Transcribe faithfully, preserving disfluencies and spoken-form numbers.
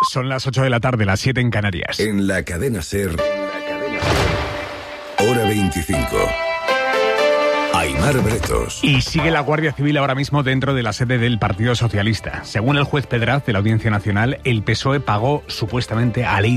Son las ocho de la tarde, las siete en Canarias. En la cadena SER, hora veinticinco. Aimar Bretos. Y sigue la Guardia Civil ahora mismo dentro de la sede del Partido Socialista. Según el juez Pedraz de la Audiencia Nacional, el P S O E pagó supuestamente a ley